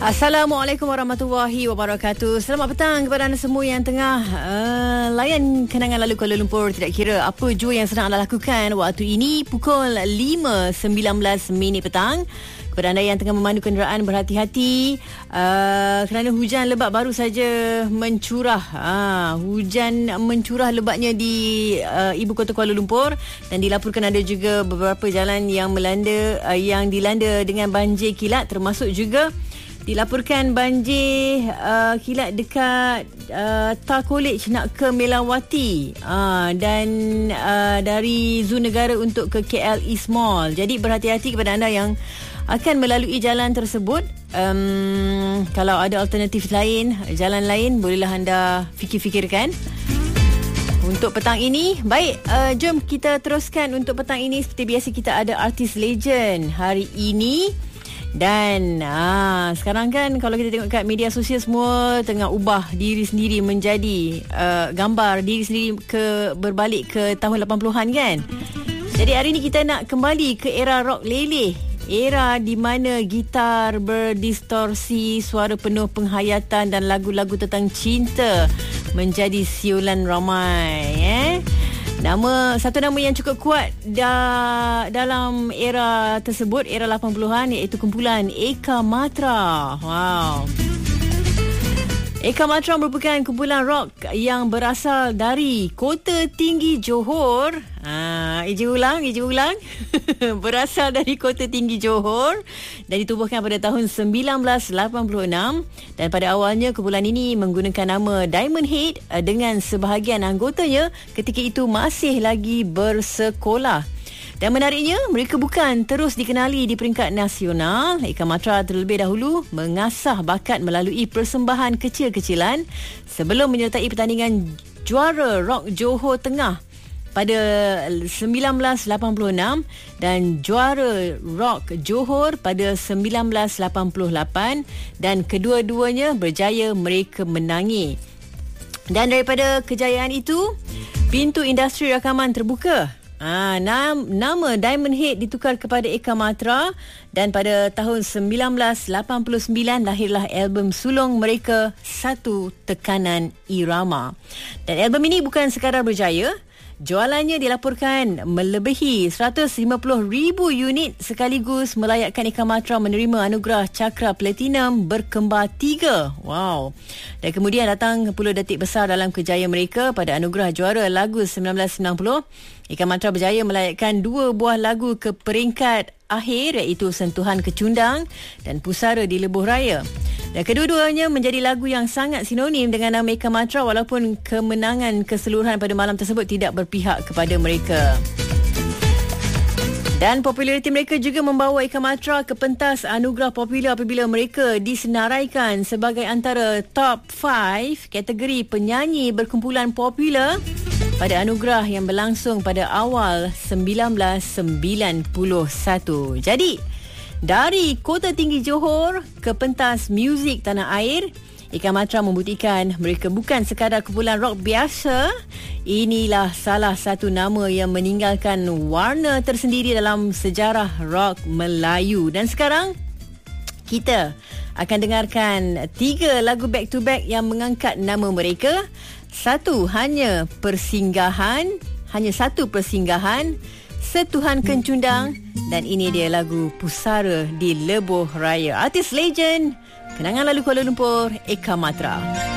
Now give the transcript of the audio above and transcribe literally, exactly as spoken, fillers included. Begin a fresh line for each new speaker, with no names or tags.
Assalamualaikum warahmatullahi wabarakatuh. Selamat petang kepada anda semua yang tengah uh, layan kenangan lalu Kuala Lumpur. Tidak kira apa jua yang sedang anda lakukan waktu ini, pukul lima sembilan belas minit petang. Kepada anda yang tengah memandu kenderaan, berhati-hati uh, kerana hujan lebat baru saja mencurah. uh, Hujan mencurah lebatnya di uh, ibu kota Kuala Lumpur. Dan dilaporkan ada juga beberapa jalan yang melanda uh, yang dilanda dengan banjir kilat, termasuk juga dilaporkan banjir uh, kilat dekat uh, Tar College nak ke Melawati, uh, dan uh, dari Zoo Negara untuk ke K L East Mall. Jadi berhati-hati kepada anda yang akan melalui jalan tersebut. Um, kalau ada alternatif lain, jalan lain, bolehlah anda fikir-fikirkan untuk petang ini. Baik, uh, jom kita teruskan untuk petang ini. Seperti biasa, kita ada artis legend hari ini. Dan ah, sekarang kan kalau kita tengok kat media sosial, semua tengah ubah diri sendiri menjadi uh, gambar diri sendiri ke berbalik ke tahun lapan puluhan kan. Jadi hari ni kita nak kembali ke era rock leleh, era di mana gitar berdistorsi, suara penuh penghayatan dan lagu-lagu tentang cinta menjadi siulan ramai. Eh Nama satu nama yang cukup kuat da, dalam era tersebut, era lapan puluhan, iaitu kumpulan Eka Matra. Wow. Eka Matra merupakan kumpulan rock yang berasal dari Kota Tinggi Johor. Ah, iji ulang, iji ulang. Berasal dari Kota Tinggi Johor dan ditubuhkan pada tahun sembilan belas lapan puluh enam. Dan pada awalnya kumpulan ini menggunakan nama Diamond Head dengan sebahagian anggotanya ketika itu masih lagi bersekolah. Dan menariknya, mereka bukan terus dikenali di peringkat nasional. Eka Matra terlebih dahulu mengasah bakat melalui persembahan kecil-kecilan sebelum menyertai pertandingan juara Rock Johor Tengah pada sembilan belas lapan puluh enam dan juara Rock Johor pada sembilan belas lapan puluh lapan, dan kedua-duanya berjaya mereka menangi. Dan daripada kejayaan itu, pintu industri rakaman terbuka. Ah, nam, nama Diamond Head ditukar kepada Eka Matra, dan pada tahun sembilan belas lapan puluh sembilan lahirlah album sulung mereka, Satu Tekanan Irama. Dan album ini bukan sekadar berjaya, jualannya dilaporkan melebihi seratus lima puluh ribu unit, sekaligus melayakkan Eka Matra menerima anugerah Cakra Platinum berkembar tiga. Wow. Dan kemudian datang puluh detik besar dalam kejayaan mereka. Pada anugerah juara lagu sembilan belas sembilan puluh, Eka Matra berjaya melayakkan dua buah lagu ke peringkat akhir, iaitu Sentuhan Kecundang dan Pusara di Lebuh Raya. Dan kedua-duanya menjadi lagu yang sangat sinonim dengan nama Eka Matra, walaupun kemenangan keseluruhan pada malam tersebut tidak berpihak kepada mereka. Dan populariti mereka juga membawa Eka Matra ke pentas anugerah popular apabila mereka disenaraikan sebagai antara top lima kategori penyanyi berkumpulan popular pada anugerah yang berlangsung pada awal sembilan belas sembilan puluh satu. Jadi, dari Kota Tinggi Johor ke pentas muzik tanah air, Eka Matra membuktikan mereka bukan sekadar kumpulan rock biasa. Inilah salah satu nama yang meninggalkan warna tersendiri dalam sejarah rock Melayu. Dan sekarang kita akan dengarkan tiga lagu back to back yang mengangkat nama mereka. Satu, hanya persinggahan, hanya satu persinggahan, Sentuhan Kecundang, dan ini dia lagu Pusara di Lebuh Raya. Artis legend kenangan lalu Kuala Lumpur, Eka Matra.